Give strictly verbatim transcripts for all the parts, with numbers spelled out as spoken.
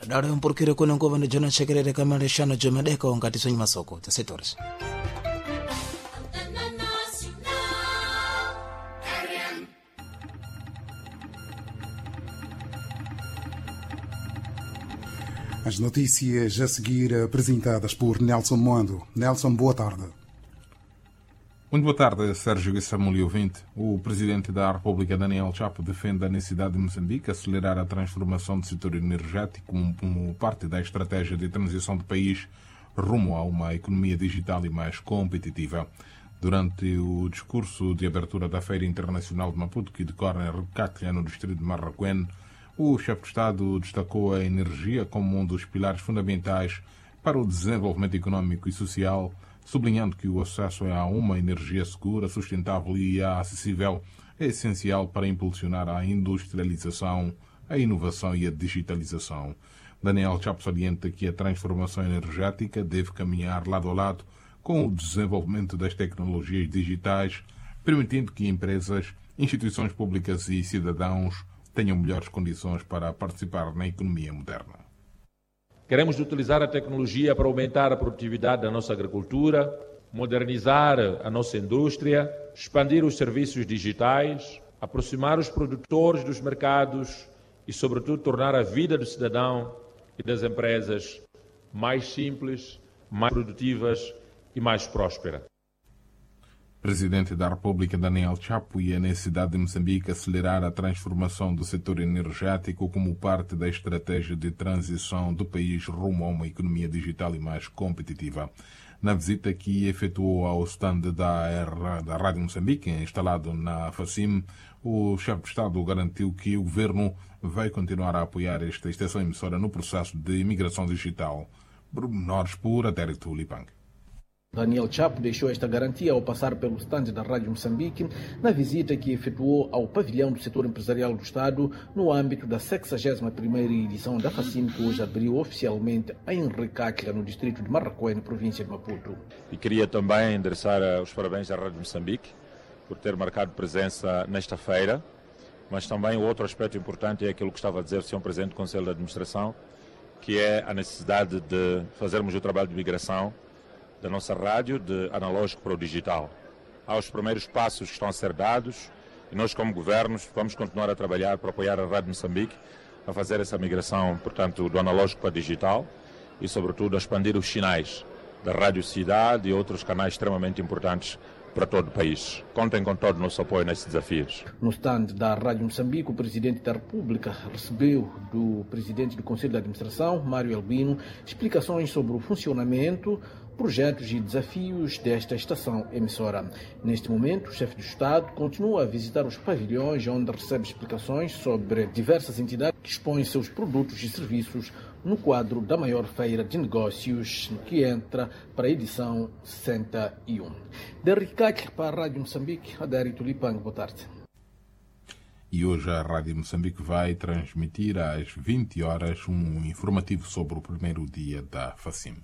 dare mpurukire kuno ngova ni jona chekerere kama reshano jomadeko ngati sonyi masoko ta setores. As notícias a seguir apresentadas por Nelson Moando. Nelson, boa tarde. Muito boa tarde, Sérgio Samuel ouvinte. O Presidente da República, Daniel Chapo, defende a necessidade de Moçambique acelerar a transformação do setor energético como, como parte da estratégia de transição do país rumo a uma economia digital e mais competitiva. Durante o discurso de abertura da Feira Internacional de Maputo, que decorre em Recatlia, no distrito de Marraquém, o chefe de Estado destacou a energia como um dos pilares fundamentais para o desenvolvimento econômico e social, sublinhando que o acesso a uma energia segura, sustentável e acessível é essencial para impulsionar a industrialização, a inovação e a digitalização. Daniel Chapo salienta que a transformação energética deve caminhar lado a lado com o desenvolvimento das tecnologias digitais, permitindo que empresas, instituições públicas e cidadãos tenham melhores condições para participar na economia moderna. Queremos utilizar a tecnologia para aumentar a produtividade da nossa agricultura, modernizar a nossa indústria, expandir os serviços digitais, aproximar os produtores dos mercados e, sobretudo, tornar a vida do cidadão e das empresas mais simples, mais produtivas e mais próspera. Presidente da República, Daniel Chapo, e a necessidade de Moçambique acelerar a transformação do setor energético como parte da estratégia de transição do país rumo a uma economia digital e mais competitiva. Na visita que efetuou ao stand da, da Rádio Moçambique, instalado na Facim, o chefe de Estado garantiu que o governo vai continuar a apoiar esta estação emissora no processo de imigração digital. Pormenores por Adérito Lipang. Daniel Chapo deixou esta garantia ao passar pelo stand da Rádio Moçambique na visita que efetuou ao pavilhão do setor empresarial do Estado no âmbito da sexagésima primeira edição da Facim, que hoje abriu oficialmente em Recatlia, no distrito de Marraquém, província de Maputo. E queria também endereçar os parabéns à Rádio Moçambique por ter marcado presença nesta feira, mas também o outro aspecto importante é aquilo que estava a dizer o senhor Presidente do Conselho de Administração, que é a necessidade de fazermos o trabalho de migração da nossa rádio de analógico para o digital. Há os primeiros passos que estão a ser dados e nós, como governos, vamos continuar a trabalhar para apoiar a Rádio Moçambique a fazer essa migração, portanto, do analógico para o digital e, sobretudo, a expandir os sinais da Rádio Cidade e outros canais extremamente importantes para todo o país. Contem com todo o nosso apoio nesses desafios. No stand da Rádio Moçambique, o Presidente da República recebeu do Presidente do Conselho de Administração, Mário Albino, explicações sobre o funcionamento, projetos e desafios desta estação emissora. Neste momento, o chefe do Estado continua a visitar os pavilhões, onde recebe explicações sobre diversas entidades que expõem seus produtos e serviços no quadro da maior feira de negócios, que entra para a edição sessenta e um. De Recatlia para a Rádio Moçambique, Adérito Lipang, boa tarde. E hoje a Rádio Moçambique vai transmitir às vinte horas um informativo sobre o primeiro dia da Facim.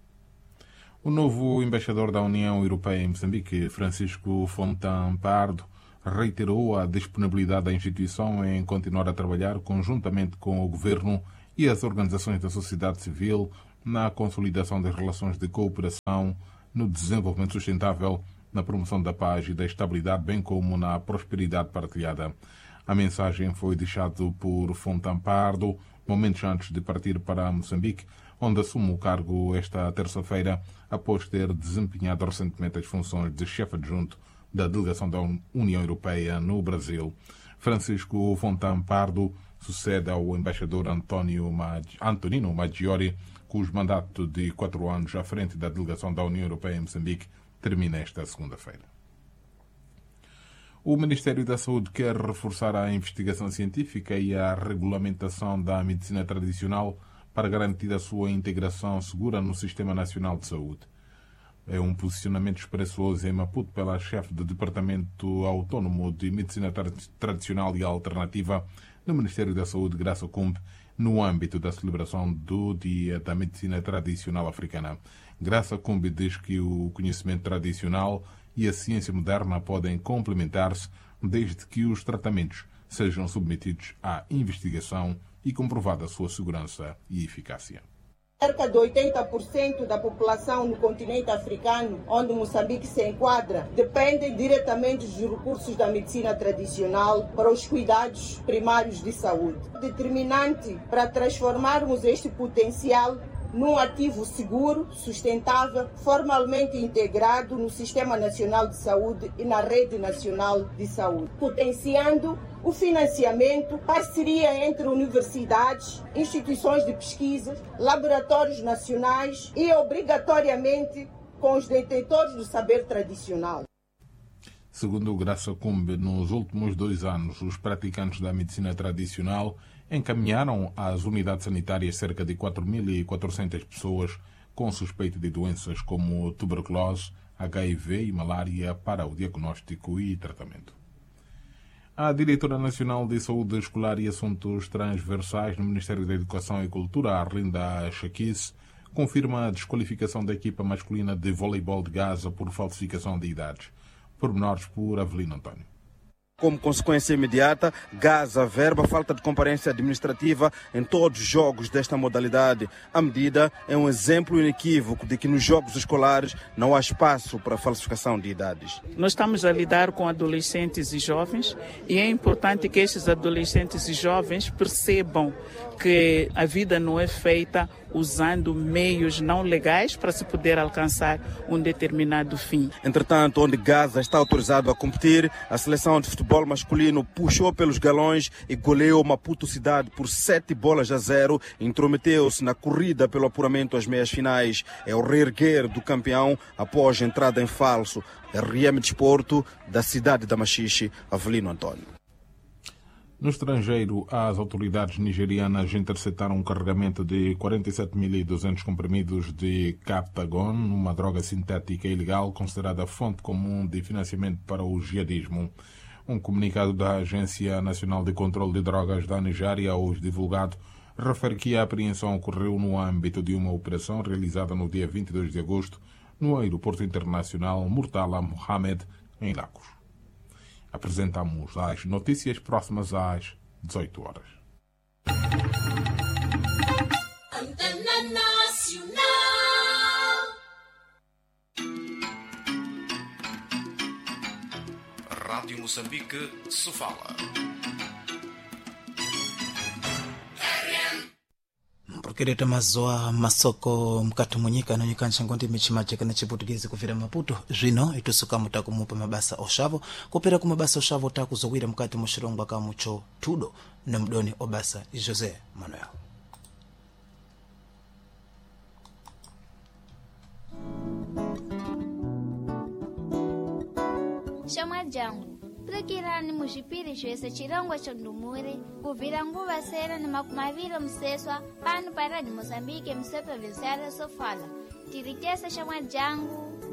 O novo embaixador da União Europeia em Moçambique, Francisco Fontan Pardo, reiterou a disponibilidade da instituição em continuar a trabalhar conjuntamente com o governo e as organizações da sociedade civil na consolidação das relações de cooperação, no desenvolvimento sustentável, na promoção da paz e da estabilidade, bem como na prosperidade partilhada. A mensagem foi deixada por Fontan Pardo momentos antes de partir para Moçambique, onde assume o cargo esta terça-feira, após ter desempenhado recentemente as funções de chefe adjunto da delegação da União Europeia no Brasil. Francisco Fontan Pardo sucede ao embaixador Antonio Mag... Antonino Maggiore, cujo mandato de quatro anos à frente da delegação da União Europeia em Moçambique termina esta segunda-feira. O Ministério da Saúde quer reforçar a investigação científica e a regulamentação da medicina tradicional para garantir a sua integração segura no Sistema Nacional de Saúde. É um posicionamento expresso hoje em Maputo pela chefe do Departamento Autónomo de Medicina Tradicional e Alternativa no Ministério da Saúde, Graça Kumbe, no âmbito da celebração do Dia da Medicina Tradicional Africana. Graça Kumbe diz que o conhecimento tradicional e a ciência moderna podem complementar-se desde que os tratamentos sejam submetidos à investigação e comprovada sua segurança e eficácia. Cerca de oitenta por cento da população no continente africano, onde Moçambique se enquadra, depende diretamente dos recursos da medicina tradicional para os cuidados primários de saúde. Determinante para transformarmos este potencial num ativo seguro, sustentável, formalmente integrado no Sistema Nacional de Saúde e na Rede Nacional de Saúde, potenciando o financiamento, parceria entre universidades, instituições de pesquisa, laboratórios nacionais e, obrigatoriamente, com os detentores do saber tradicional. Segundo o Graça Cumbe, nos últimos dois anos, os praticantes da medicina tradicional encaminharam às unidades sanitárias cerca de quatro mil e quatrocentas pessoas com suspeita de doenças como tuberculose, H I V e malária para o diagnóstico e tratamento. A diretora nacional de Saúde Escolar e Assuntos Transversais no Ministério da Educação e Cultura, Arlinda Chaquice, confirma a desqualificação da equipa masculina de voleibol de Gaza por falsificação de idades. Pormenores por Avelino António. Como consequência imediata, Gaza averba falta de comparência administrativa em todos os jogos desta modalidade. A medida é um exemplo inequívoco de que nos jogos escolares não há espaço para falsificação de idades. Nós estamos a lidar com adolescentes e jovens e é importante que estes adolescentes e jovens percebam que a vida não é feita usando meios não legais para se poder alcançar um determinado fim. Entretanto, onde Gaza está autorizado a competir, a seleção de futebol masculino puxou pelos galões e goleou Maputo Cidade por sete bolas a zero e intrometeu-se na corrida pelo apuramento às meias finais. É o reerguer do campeão após a entrada em falso. R M Desporto, da cidade da Machixe, Avelino António. No estrangeiro, as autoridades nigerianas interceptaram um carregamento de quarenta e sete mil e duzentos comprimidos de Captagon, uma droga sintética ilegal considerada fonte comum de financiamento para o jihadismo. Um comunicado da Agência Nacional de Controlo de Drogas da Nigéria, hoje divulgado, refere que a apreensão ocorreu no âmbito de uma operação realizada no dia vinte e dois de agosto no aeroporto internacional Murtala Mohamed, em Lagos. Apresentamos as notícias próximas às dezoito horas. Antena Nacional. Rádio Moçambique se fala. Kireta mazoa masoko mkati munyika anonyekana ngondi michimacheka na chiputukezi kuvira Maputo zvino itusuka mutakumupa mabasa oshavo kupera ku mabasa oshavo takuzowira mkati mushirongwa ka mucho tudo na mdoni obasa Jose Manuel. Chama jangu Prakirani mushipiri shwese chirongwa chondumure kuvira nguva sera ni makumaviro mseswa pano paradi Mozambique msepa visara sofala tiritesa shamwa jangu